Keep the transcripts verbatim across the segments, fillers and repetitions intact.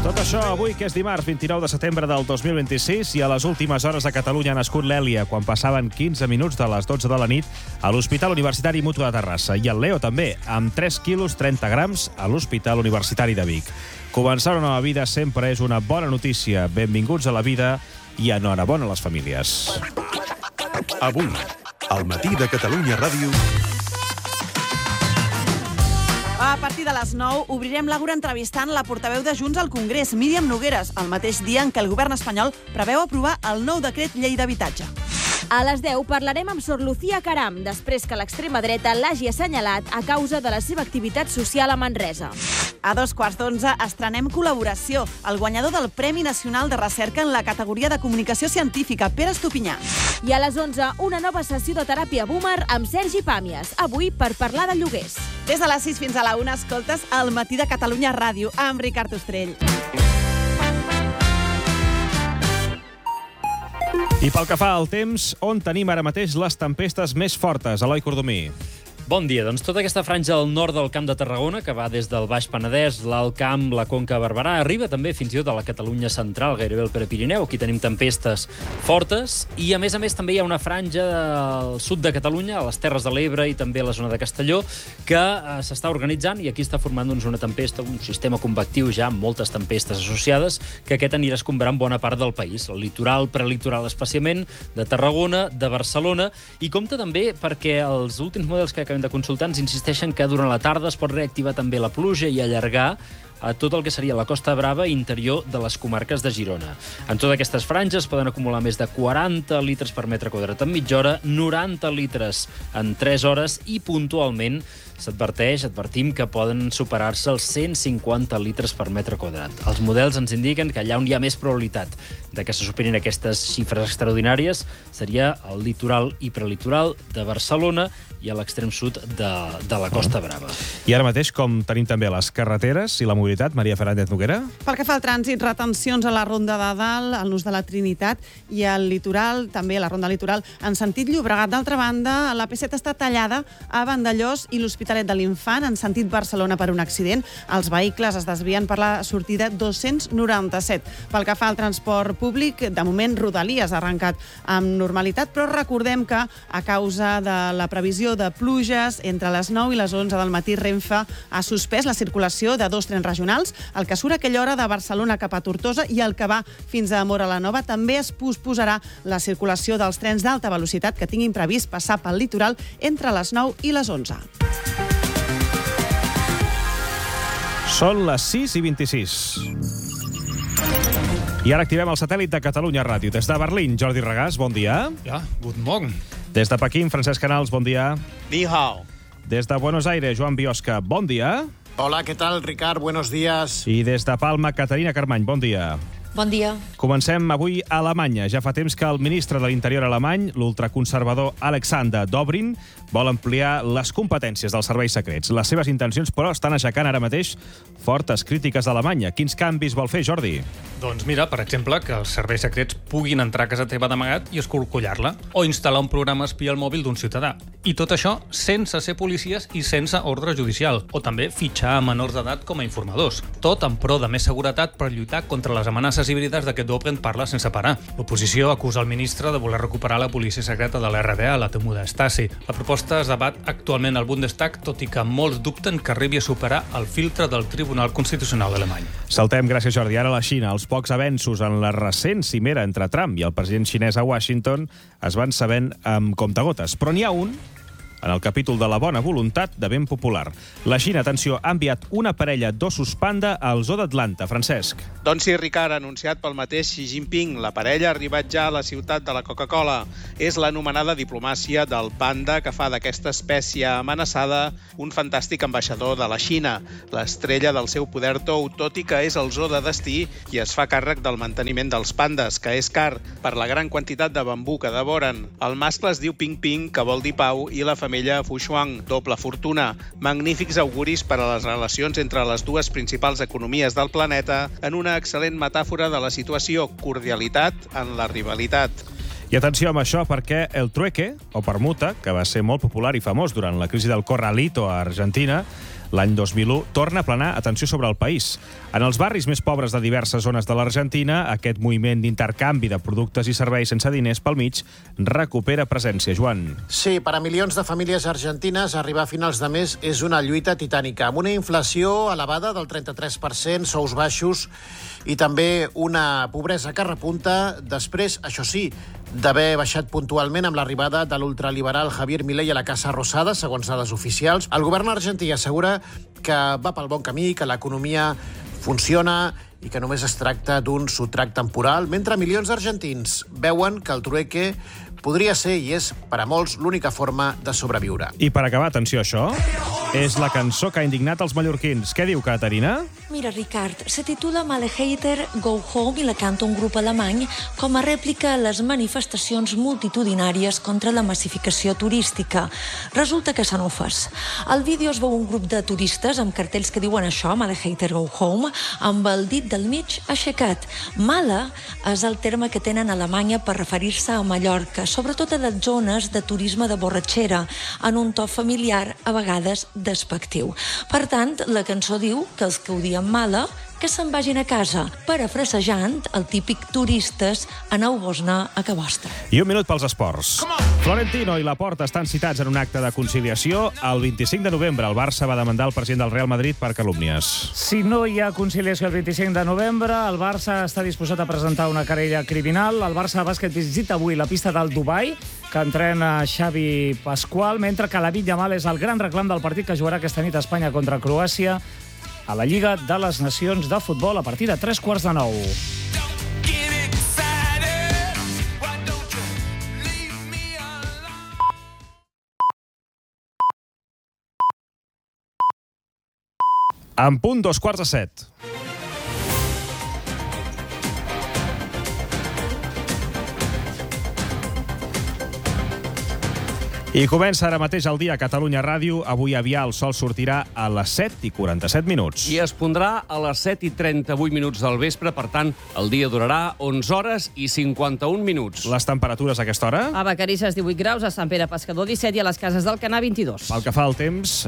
Tot això avui, que és dimarts vint-i-nou de setembre del dos mil vint-i-sis, i a les últimes hores a Catalunya ha nascut l'Èlia, quan passaven quinze minuts de les dotze de la nit a l'Hospital Universitari Mutu de Terrassa. I el Leo també, amb tres quilos trenta grams a l'Hospital Universitari de Vic. Començar una nova vida sempre és una bona notícia. Benvinguts a la vida i enhorabona a les famílies. Avui, al matí de Catalunya Ràdio... A partir de les nou, obrirem l'Àgora entrevistant la portaveu de Junts al Congrés, Míriam Nogueres, el mateix dia en què el govern espanyol preveu aprovar el nou decret llei d'habitatge. A les deu parlarem amb Sor Lucía Caram, després que l'extrema dreta l'hagi assenyalat a causa de la seva activitat social a Manresa. A dos quarts d'onze estrenem col·laboració, el guanyador del Premi Nacional de Recerca en la categoria de Comunicació Científica, Pere Estupinyà. I a les onze, una nova sessió de teràpia boomer amb Sergi Pàmies, avui per parlar de lloguers. Des de les sis fins a la una escoltes El matí de Catalunya Ràdio amb Ricard Ostrell. I pel que fa al temps, on tenim ara mateix les tempestes més fortes? Eloi Cordomí. Bon dia. Doncs tota aquesta franja al nord del Camp de Tarragona, que va des del Baix Penedès, l'Alt Camp, la Conca Barberà, arriba també fins i tot a la Catalunya central, gairebé el Prepirineu. Aquí tenim tempestes fortes i, a més a més, també hi ha una franja al sud de Catalunya, a les Terres de l'Ebre i també a la zona de Castelló, que eh, s'està organitzant i aquí està formant doncs, una tempesta, un sistema convectiu ja amb moltes tempestes associades, que aquest anirà escombrant bona part del país, el litoral, prelitoral especialment, de Tarragona, de Barcelona, i compta també perquè els últims models que de consultants insisteixen que durant la tarda es pot reactivar també la pluja i allargar a tot el que seria la Costa Brava interior de les comarques de Girona. En totes aquestes franges poden acumular més de quaranta litres per metre quadrat en mitja hora, noranta litres en tres hores i puntualment s'adverteix, advertim que poden superar-se els cent cinquanta litres per metre quadrat. Els models ens indiquen que allà on hi ha més probabilitat de que se superin aquestes xifres extraordinàries seria el litoral i prelitoral de Barcelona i a l'extrem sud de, de la Costa Brava. I ara mateix, com tenim també les carreteres i la mobilitat, Maria Fernández Noguera? Pel que fa al trànsit, retencions a la Ronda de Dalt, al nus de la Trinitat i al litoral, també a la Ronda Litoral, en sentit Llobregat. D'altra banda, la P set està tallada a Vandellòs i l'Hospitalet de l'Infant, en sentit Barcelona, per un accident. Els vehicles es desvien per la sortida dos-cents noranta-set. Pel que fa al transport públic, de moment Rodalies ha arrencat amb normalitat, però recordem que a causa de la previsió de pluges entre les nou i les onze del matí, Renfe ha suspès la circulació de dos trens regionals, el que surt a aquella hora de Barcelona cap a Tortosa i el que va fins a Móra la Nova. També es posposarà la circulació dels trens d'alta velocitat que tinguin previst passar pel litoral entre les nou i les onze. Són les sis i vint-i-sis. I ara activem el satèl·lit de Catalunya Ràdio. Des de Berlín, Jordi Regàs, bon dia. Ja, guten Morgen. Des de Pequín, Francesc Canals, bon dia. Ni hao. Des de Buenos Aires, Joan Biosca, bon dia. Hola, ¿qué tal, Ricard? Buenos días. I des de Palma, Caterina Carmany, bon dia. Bon dia. Comencem avui a Alemanya. Ja fa temps que el ministre de l'Interior alemany, l'ultraconservador Alexander Dobrin, vol ampliar les competències dels serveis secrets. Les seves intencions, però, estan aixecant ara mateix fortes crítiques d'Alemanya. Quins canvis vol fer, Jordi? Doncs mira, per exemple, que els serveis secrets puguin entrar a casa teva d'amagat i escorcollar-la, o instal·lar un programa espia al mòbil d'un ciutadà. I tot això sense ser policies i sense ordre judicial, o també fitxar a menors d'edat com a informadors. Tot en pro de més seguretat per lluitar contra les amenaces híbrides de què Dobrin parla sense parar. L'oposició acusa el ministre de voler recuperar la policia secreta de l'R D A, la temuda Stasi. La proposta es debat actualment al Bundestag, tot i que molts dubten que arribi a superar el filtre del Tribunal Constitucional alemany. Saltem, gràcies, Jordi. Ara a la Xina. Els pocs avenços en la recent cimera entre Trump i el president xinès a Washington es van sabent amb comptagotes. Però n'hi ha un en el capítol de la bona voluntat de ben popular. La Xina, atenció, ha enviat una parella d'ossos panda al zoo d'Atlanta. Francesc. Doncs sí, Ricard, anunciat pel mateix Xi Jinping. La parella ha arribat ja a la ciutat de la Coca-Cola. És l'anomenada diplomàcia del panda que fa d'aquesta espècie amenaçada un fantàstic ambaixador de la Xina, l'estrella del seu poder tou, tot i que és el zoo de destí qui es fa càrrec del manteniment dels pandes, que és car per la gran quantitat de bambú que devoren. El mascle es diu Ping Ping, que vol dir pau, i la família Fushuang, doble fortuna. Magnífics auguris per a les relacions entre les dues principals economies del planeta en una excel·lent metàfora de la situació, cordialitat en la rivalitat. I atenció amb això perquè el trueque, o permuta, que va ser molt popular i famós durant la crisi del Corralito a Argentina, l'any dos mil u, torna a planar atenció sobre el país. En els barris més pobres de diverses zones de l'Argentina, aquest moviment d'intercanvi de productes i serveis sense diners pel mig recupera presència. Joan. Sí, per a milions de famílies argentines, arribar a finals de mes és una lluita titànica, amb una inflació elevada del trenta-tres per cent, sous baixos i també una pobresa que repunta després, això sí, d'haver baixat puntualment amb l'arribada de l'ultraliberal Javier Milei a la Casa Rosada, segons dades oficials. El govern argentí assegura que va pel bon camí, que l'economia funciona i que només es tracta d'un sotrac temporal, mentre milions d'argentins veuen que el trueque podria ser i és, per a molts, l'única forma de sobreviure. I per acabar, atenció a això, és la cançó que ha indignat els mallorquins. Què diu, Caterina? Mira, Ricard, se titula Malehater Go Home i la canta un grup alemany com a rèplica a les manifestacions multitudinàries contra la massificació turística. Resulta que se n'ofes. Al vídeo es veu un grup de turistes amb cartells que diuen això, Malehater Go Home, amb el dit del mig aixecat. Mala és el terme que tenen a Alemanya per referir-se a Mallorca, sobretot a les zones de turisme de borratxera, en un to familiar, a vegades despectiu. Per tant, la cançó diu que els que odien mala que se'n vagin a casa, parafrasejant el típic turistes aneu-vos-ne a ca vostra. I un minut pels esports. Florentino i Laporta estan citats en un acte de conciliació. El vint-i-cinc de novembre el Barça va demandar el president del Real Madrid per calúmnies. Si no hi ha conciliació el vint-i-cinc de novembre, el Barça està disposat a presentar una querella criminal. El Barça Bàsquet visita avui la pista del Dubai, que entrena Xavi Pasqual, mentre que Lamine Yamal és el gran reclam del partit que jugarà aquesta nit a Espanya contra Croàcia a la Lliga de les Nacions de Futbol a partir de tres quarts de nou. En punt, dos quarts de set. I comença ara mateix el dia a Catalunya Ràdio. Avui aviat el sol sortirà a les set i quaranta-set minuts. I es pondrà a les set i trenta-vuit minuts del vespre. Per tant, el dia durarà onze hores i cinquanta-un minuts. Les temperatures a aquesta hora? A Vacarisses, divuit graus, a Sant Pere Pescador, disset, i a les Cases d'Alcanar, vint-i-dos. Pel que fa al temps,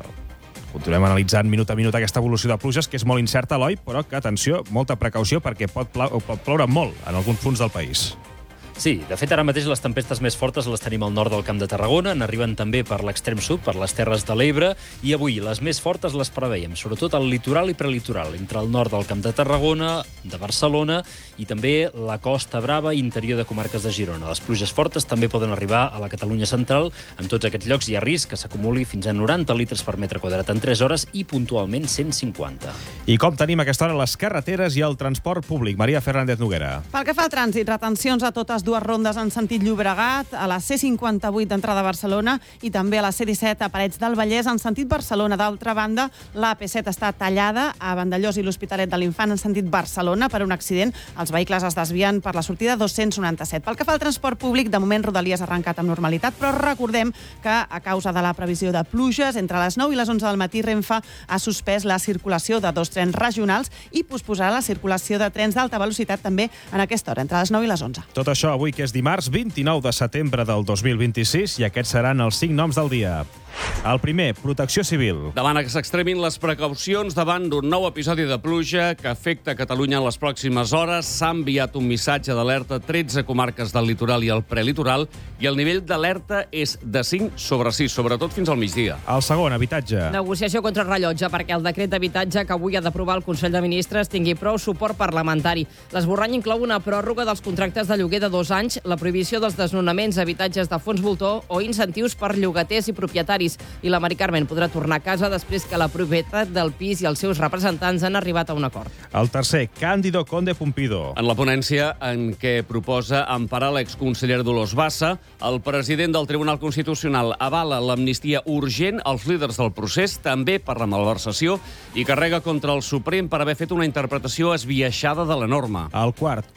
eh, continuem analitzant minut a minut aquesta evolució de pluges, que és molt incerta, Eloi, però que, atenció, molta precaució, perquè pot, plau, pot ploure molt en alguns punts del país. Sí, de fet, ara mateix les tempestes més fortes les tenim al nord del Camp de Tarragona, n'arriben també per l'extrem sud, per les Terres de l'Ebre, i avui les més fortes les preveiem, sobretot al litoral i prelitoral, entre el nord del Camp de Tarragona, de Barcelona, i també la Costa Brava i interior de comarques de Girona. Les pluges fortes també poden arribar a la Catalunya central. En tots aquests llocs hi ha risc que s'acumuli fins a noranta litres per metre quadrat en tres hores i puntualment cent cinquanta. I com tenim a aquesta hora les carreteres i el transport públic? Maria Fernández Noguera. Pel que fa al trànsit, retencions a totes dues rondes en sentit Llobregat, a la C cinquanta-vuit d'entrada a Barcelona i també a la C disset a Parets del Vallès en sentit Barcelona. D'altra banda, la A P set està tallada a Vandellòs i l'Hospitalet de l'Infant en sentit Barcelona per un accident. Els vehicles es desvien per la sortida dos-cents noranta-set. Pel que fa al transport públic, de moment Rodalies ha arrencat amb normalitat, però recordem que a causa de la previsió de pluges, entre les nou i les onze del matí, Renfe ha suspès la circulació de dos trens regionals i posposarà la circulació de trens d'alta velocitat també en aquesta hora, entre les nou i les onze. Tot això avui, que és dimarts vint-i-nou de setembre del dos mil vint-i-sis, i aquests seran els cinc noms del dia. El primer, Protecció Civil. Demana que s'extremin les precaucions davant d'un nou episodi de pluja que afecta Catalunya en les pròximes hores. S'ha enviat un missatge d'alerta a tretze comarques del litoral i el prelitoral i el nivell d'alerta és de cinc sobre sis, sobretot fins al migdia. El segon, Habitatge. Negociació contra rellotge perquè el decret d'habitatge que avui ha d'aprovar el Consell de Ministres tingui prou suport parlamentari. L'esborrany inclou una pròrroga dels contractes de lloguer de dos anys, la prohibició dels desnonaments, habitatges de fons voltor o incentius per llogaters i propietaris. I la Mari Carmen podrà tornar a casa després que la propietat del pis i els seus representants han arribat a un acord. El tercer, Cándido Conde Pumpido. En la ponència en què proposa emparar l'exconseller Dolors Bassa, el president del Tribunal Constitucional avala l'amnistia urgent als líders del procés, també per la malversació, i carrega contra el Suprem per haver fet una interpretació esbiaixada de la norma. El quart,